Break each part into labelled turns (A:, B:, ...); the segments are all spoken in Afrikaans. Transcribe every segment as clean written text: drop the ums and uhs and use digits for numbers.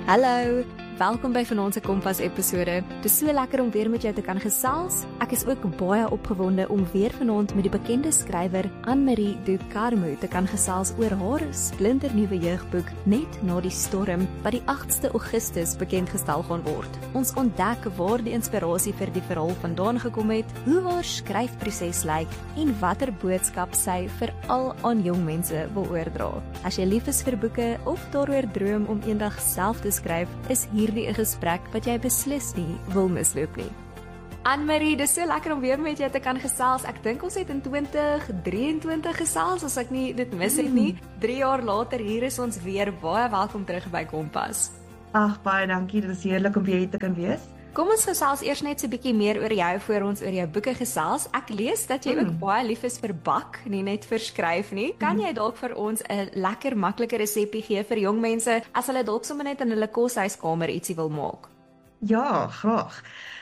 A: Hallo, welkom by Vanaand se Kompas episode. Dit is so lekker om weer met jou te kan gesels. Ek is ook baie opgewonde om weer vanaand met die bekende skrywer Anne-Marie de Carmo te kan gesels oor haar splinternuwe jeugboek Net na die storm wat die 8ste Augustus bekendgestel gaan word. Ons ontdek waar die inspirasie vir die verhaal vandaan gekom het, hoe haar skryfproses lyk en watter boodskap sy veral aan jong mense wil oordra. As jy lief is vir boeke of daaroor droom om eendag self te skryf, is hierdie 'n gesprek wat jy beslis nie wil misloop nie. Anne-Marie, dis so lekker om weer met jou te kan gesels. Ek dink ons het in 2023 gesels, as ek nie dit mis het nie. 3 jaar later, hier is ons weer. Baie welkom terug by Kompas.
B: Ag, baie dankie. Dit is heerlik om weer hier te kan wees.
A: Kom ons gesels eers net so 'n bietjie meer oor jou voor ons oor jou boeke gesels. Ek lees dat jy ook baie lief is vir bak, nie net vir skryf nie. Kan jy dalk vir ons 'n lekker maklike resepie gee vir jong mense as hulle dalk sommer net in hulle koshuiskamer ietsie wil maak?
B: Ja, graag.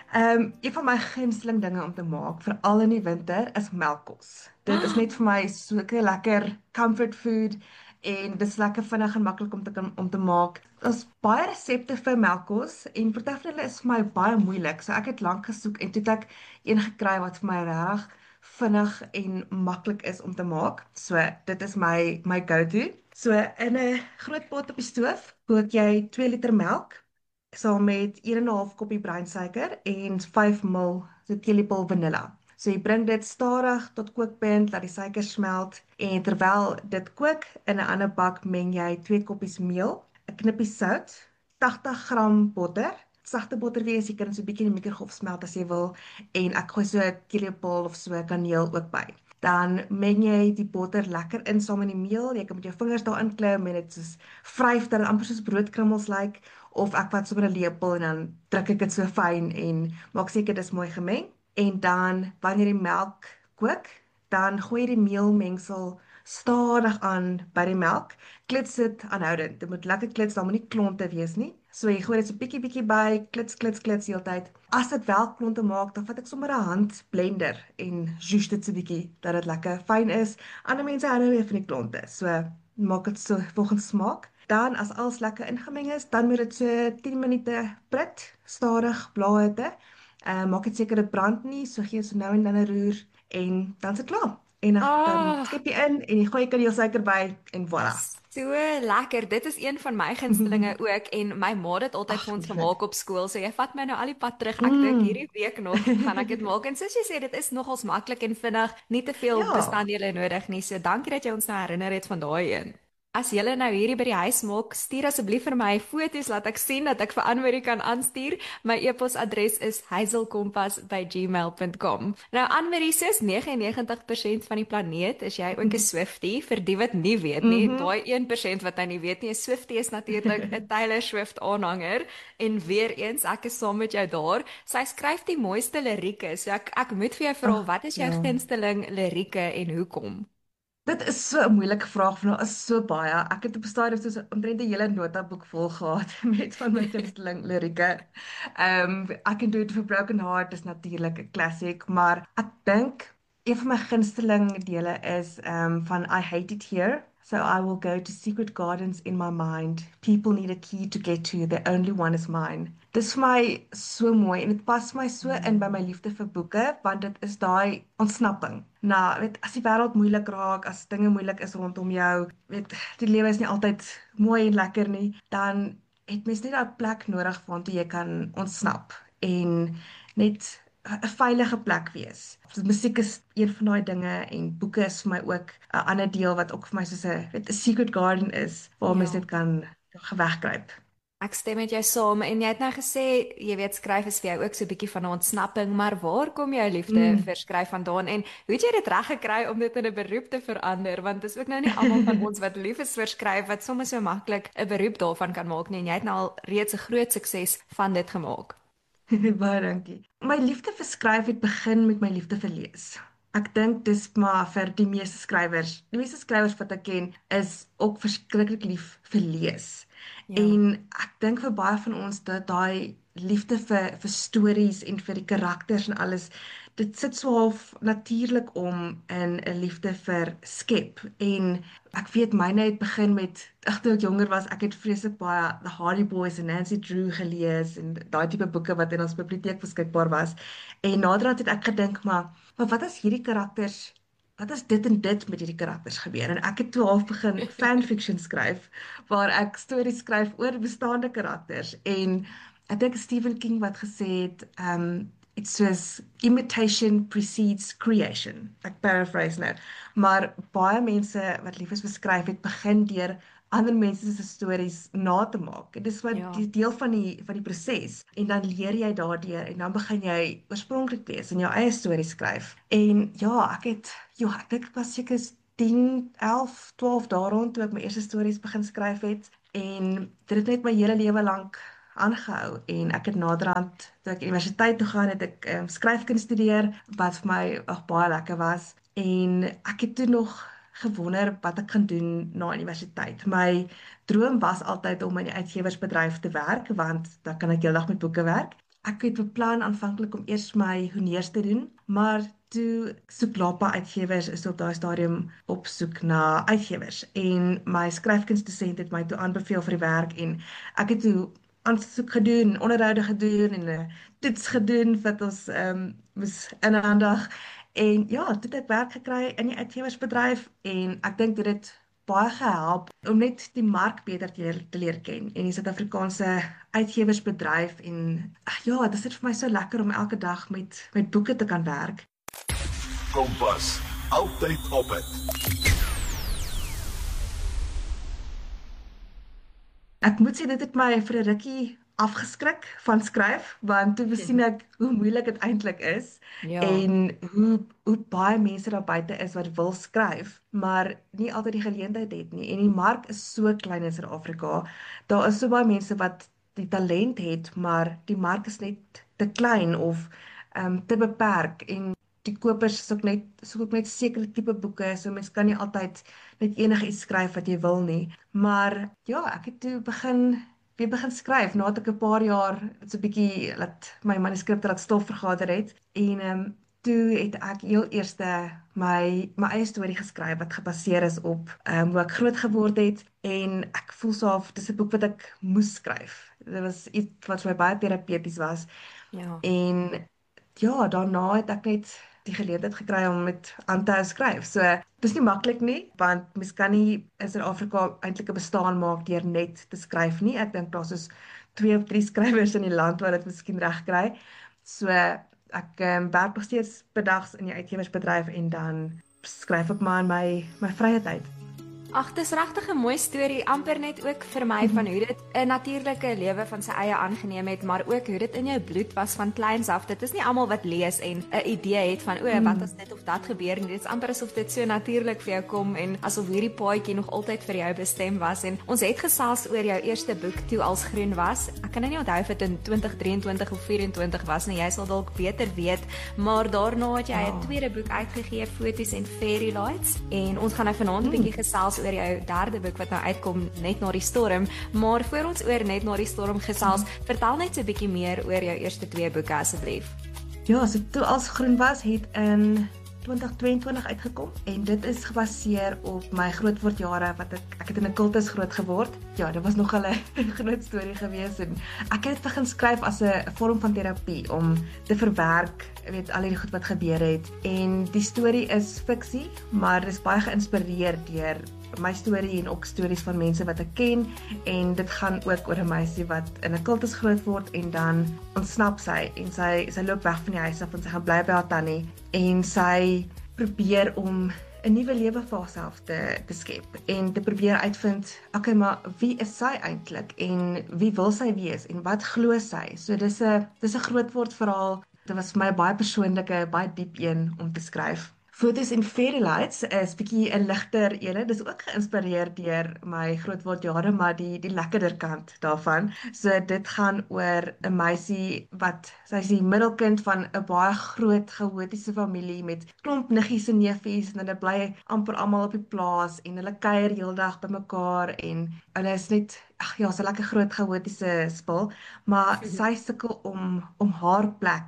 B: Een van my gunsteling dinge om te maak, veral in die winter, is melkkos. Dit is net vir my so 'n lekker comfort food en dit is lekker vinnig en maklik om te maak. Daar's baie resepte vir melkkos en party van hulle is vir my baie moeilik. So ek het lank gesoek en toe het ek een gekry wat vir my regtig vinnig en maklik is om te maak. So dit is my go-to. So in 'n groot pot op die stoof kook jy 2 liter melk saam met 1,5 koppie breinsuiker en 5 ml teelepel vanilla. So jy bring dit stadig tot kookpunt, laat die suiker smelt en terwyl dit kook in 'n ander bak meng jy 2 koppies meel, 'n knippie sout, 80 gram botter. Sagte botter wees, jy kan dit so 'n bietjie in die mikrogolf smelt as jy wil en ek gooi so 'n teelepel of so kaneel ook by. Dan meng jy die botter lekker in saam met die meel. Jy kan met jou vingers daarin klim en dit soos vryf dat dit amper soos broodkrummels lyk, of ek vat sommer 'n lepel en dan druk ek dit so fyn en maak seker dit is mooi gemeng. En dan wanneer die melk kook, dan gooi jy die meelmengsel stadig aan by die melk. Klits dit aanhoudend. Dit moet lekker klits, daar moet nie klonte wees nie. So jy gooi dit so bietjie by, klits die hele tyd. As dit wel klonte maak, dan vat ek sommer 'n handblender en juice dit so bietjie dat dit lekker fyn is. Ander mense hou weer van die klonte. So maak dit so volgens smaak. Dan as alles lekker ingemeng is, dan moet dit so 10 minute prit, stadig blaarhitte. Maak dit seker dit brand nie, so gee so nou en dan 'n roer en dan is dit klaar. En dan skep jy in en jy gooi kaneelsuiker by en voilà.
A: So lekker. Dit is een van my gunstelinge ook en my ma het dit altyd vir ons gemaak op skool. So jy vat my nou al die pad terug. Ek dink hierdie week nog gaan ek dit maak. En soos jy sê, dit is nogals maklik en vinnig, nie te veel bestanddele nodig nie. So dankie dat jy ons nou herinner het van daai een. As julle nou hierdie by die huis maak, stuur asseblief vir my foto's laat ek sien dat ek vir Anne-Marie kan aanstuur. My e-posadres is hazelkompas@gmail.com. Nou Anne-Marie, soos 99% van die planeet is jy ook 'n Swiftie. Vir die wat nie weet nie, daai 1% wat nou nie weet nie, 'n Swiftie is natuurlik 'n Taylor Swift aanhanger. En weer eens, ek is saam met jou daar. Sy skryf die mooiste lirieke. So ek moet vir jou vra, wat is jou gunsteling lirieke en hoekom?
B: Dit is so 'n moeilike vraag, want daar is so baie. Ek het op 'n stadium soos omtrent 'n hele notaboek vol gehad met van my gunsteling lirieke. I Can Do It For Broken Heart is natuurlik 'n klassiek, maar ek dink een van my gunsteling dele is van I Hate It Here. So I will go to secret gardens in my mind. People need a key to get to, the only one is mine. Dis vir my so mooi en dit pas my so in by my liefde vir boeke, want dit is daai ontsnapping. Nou, weet as die wêreld moeilik raak, as dinge moeilik is rondom jou, weet die lewe is nie altyd mooi en lekker nie, dan het mens net 'n plek nodig waartoe jy kan ontsnap en net 'n veilige plek wees. Musiek is een van daai dinge en boeke is vir my ook 'n ander deel wat ook vir my soos 'n secret garden is waar mens net kan wegkruip.
A: Ek stem met jou saam en jy het nou gesê, jy weet skryf is vir jou ook so 'n bietjie van 'n ontsnapping, maar waar kom jou liefde vir skryf vandaan en hoe het jy dit reg gekry om dit in 'n beroep te verander, want dit is ook nou nie almal van ons wat lief is vir skryf wat sommer so maklik 'n beroep daarvan kan maak nie en jy het nou al reeds 'n groot sukses van dit gemaak.
B: Baie dankie. My liefde vir skryf het begin met my liefde vir lees. Ek dink dis maar vir die meeste skrywers. Die meeste skrywers wat ek ken is ook verskriklik lief vir lees. Ja. En ek dink vir baie van ons dat daai liefde vir stories en vir die karakters en alles, dit sit so half natuurlik om in 'n liefde vir skep. En ek weet myne het begin met, ag toe ek jonger was, ek het vreeslik baie The Hardy Boys en Nancy Drew gelees en daai tipe boeke wat in ons biblioteek beskikbaar was. En naderhand het ek gedink, maar wat as hierdie karakters, wat as dit en dit met hierdie karakters gebeur? En ek het toe half begin fanfiction skryf, waar ek stories skryf oor bestaande karakters. En ek dink Stephen King wat gesê het, it's soos imitation precedes creation. Ek paraphrase nou. Maar baie mense wat lief is vir skryf het begin deur ander mense se stories na te maak. Dit is wat
A: Ja.
B: die deel van die proses. En dan leer jy daardeur en dan begin jy oorspronklik wees en jou eie storie skryf. En ja, ek dink ek was seker 10, 11, 12 dae rond toe ek my eerste stories begin skryf het. En dit het net my hele lewe lank aangehou en ek het naderhand toe ek universiteit toe gaan het ek skryfkuns studeer wat vir my baie lekker was en ek het toe nog gewonder wat ek gaan doen na universiteit. My droom was altyd om in die uitgewersbedryf te werk want dan kan ek heeldag met boeke werk. Ek het beplan aanvanklik om eers my honeurs te doen, maar toe soek Lapa Uitgewers is op daai stadium op soek na uitgewers en my skryfkunsdosent het my toe aanbeveel vir die werk en ek het toe aansoek gedoen, onderhoude gedoen en 'n toets gedoen wat ons moes inhandig. En ja, toe het ek werk gekry in die uitgewersbedryf en ek dink dit het baie gehelp om net die mark beter te leer ken en die Suid-Afrikaanse uitgewersbedryf en ag ja, dit is vir my so lekker om elke dag met boeke te kan werk.
C: Kompas, altyd op het.
B: Ek moet sê dit het my vir 'n rukkie afgeskrik van skryf, want toe besien ek hoe moeilik dit eintlik is
A: Ja.
B: en hoe baie mense daar buite is wat wil skryf, maar nie altyd die geleentheid het nie. En die mark is so klein in Suid-Afrika. Daar is so baie mense wat die talent het, maar die mark is net te klein of te beperk en die kopers soek ook net sekere tipe boeke, so mens kan nie altyd net enige iets skryf wat jy wil nie. Maar ja, ek het toe weer begin skryf nadat ek 'n paar jaar so 'n bietjie laat my manuskripte laat stof vergader het en toe het ek heel eerste my eie storie geskryf wat gebaseer is op hoe ek groot geword het en ek voel so of dis 'n boek wat ek moes skryf. Dit was iets wat vir my baie terapeuties was
A: Ja.
B: en ja, daarna het ek net die geleentheid gekry om met aan te hou skryf. So, dis nie maklik nie, want mens kan nie in Suid-Afrika eintlik 'n bestaan maak deur net te skryf nie. Ek dink daar's soos 2 of 3 skrywers in die land wat dit miskien reg kry. So, ek werk nog steeds bedags in die uitgewersbedryf en dan skryf ek maar in my vrye tyd.
A: Ag, dis regtig 'n mooi storie, amper net ook vir my van hoe dit 'n natuurlike lewe van sy eie aangeneem het, maar ook hoe dit in jou bloed was van kleins af. Dit is nie almal wat lees en 'n idee het van wat as dit of dat gebeur nie. Dit is amper asof dit so natuurlik vir jou kom en asof hierdie paadjie nog altyd vir jou bestem was. En ons het gesels oor jou eerste boek Toe als groen was. Ek kan nou nie onthou of dit in 2023 of 24 was nie. Jy sal dalk beter weet, maar daarna het jy 'n tweede boek uitgegee, Fotos en Fairy Lights, en ons gaan nou vanaand 'n bietjie gesels oor jou derde boek wat nou uitkom, Net na die storm. Maar voor ons oor Net na die storm gesels, vertel net so 'n bietjie meer oor jou eerste 2 boeke asseblief.
B: Ja, so Toe als groen was het in 2022 uitgekom en dit is gebaseer op my grootwordjare wat ek het in 'n kultus groot geword. Ja, dit was nog 'n groot storie gewees en ek het dit begin skryf as 'n vorm van terapie om te verwerk, weet al die goed wat gebeur het. En die storie is fiksie, maar dit is baie geïnspireer deur my storie en ook stories van mense wat ek ken en dit gaan ook oor 'n meisie wat in 'n kultus groot word en dan ontsnap sy en sy loop weg van die huis af en sy gaan bly by haar tannie en sy probeer om 'n nuwe lewe vir haarself te skep en te probeer uitvind, okay, maar wie is sy eintlik en wie wil sy wees en wat glo sy? So dis 'n grootword verhaal. Dit was vir my 'n baie persoonlike, baie diep een om te skryf. Fotos en Fairy Lights is bietjie 'n ligter ene. Dis ook geïnspireer deur my grootwordjare, maar die lekkerder kant daarvan. So dit gaan oor 'n meisie sy is die middelkind van 'n baie groot chaotiese familie met klomp niggies en neefies en hulle bly amper almal op die plaas en hulle kuier heeldag bymekaar en hulle is net so lekker groot chaotiese spul, maar sy sukkel om haar plek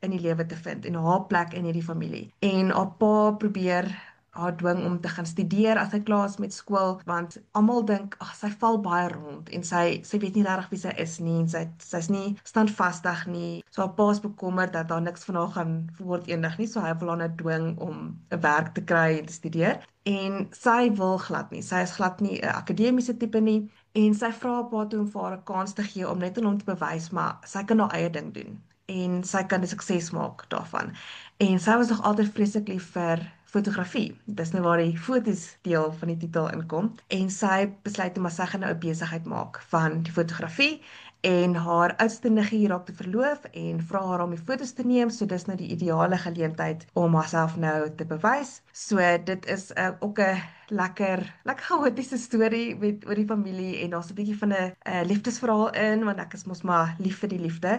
B: in die lewe te vind en haar plek in hierdie familie. En haar pa probeer haar dwing om te gaan studeer as sy klaar is met skool, want almal dink, ag, sy val baie rond en sy weet nie regtig wie sy is nie en sy's nie standvastig nie. So haar pa is bekommerd dat daar niks van haar gaan word eendag nie, so hy wil haar nou dwing om 'n werk te kry en te studeer. En sy wil glad nie. Sy is glad nie 'n akademiese tipe nie en sy vra haar pa toe om vir haar 'n kans te gee om net aan hom te bewys maar sy kan haar eie ding doen en sy kan 'n sukses maak daarvan. En sy was nog altyd vreeslik lief vir fotografie. Dis nou waar die fotos deel van die titel inkom. En sy besluit om sy gaan nou 'n besigheid maak van die fotografie en haar oudste niggie raak te verloof en vra haar om die fotos te neem, so dis nou die ideale geleentheid om haarself nou te bewys. So dit is ook 'n lekker chaotiese storie oor die familie en daar's 'n bietjie van 'n liefdesverhaal in, want ek is mos maar lief vir die liefde.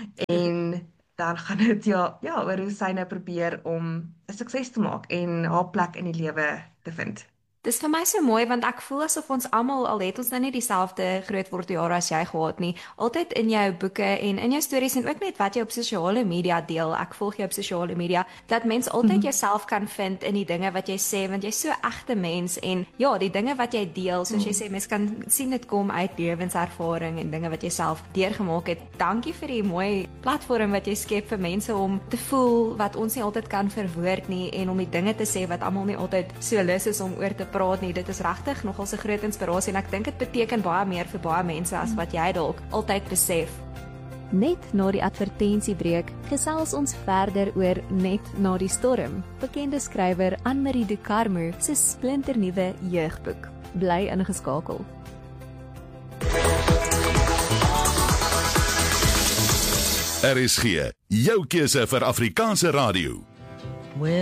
B: En dan gaan dit oor hoe sy nou probeer om 'n sukses te maak en haar plek in die lewe te vind.
A: Dis vir my so mooi want ek voel asof ons almal, al het ons nou nie dieselfde grootwordjare as jy gehad nie, altyd in jou boeke en in jou stories en ook net wat jy op sosiale media deel, ek volg jou op sosiale media, dat mens altyd jouself kan vind in die dinge wat jy sê, want jy's so egte mens en ja, die dinge wat jy deel, soos jy sê, mens kan sien dit kom uit lewenservaring en dinge wat jy self deurgemaak het. Dankie vir die mooi platform wat jy skep vir mense om te voel wat ons nie altyd kan verwoord nie en om die dinge te sê wat almal nie altyd so lus is om oor te praat nie. Dit is regtig nogal 'n groot inspirasie en ek dink dit beteken baie meer vir baie mense as wat jy dalk altyd besef. Net na die advertensiebreek gesels ons verder oor Net na die storm, bekende skrywer Anne-Marie de Carmo se splinternuwe jeugboek. Bly ingeskakel.
C: RSG, jou keuse vir Afrikaanse radio.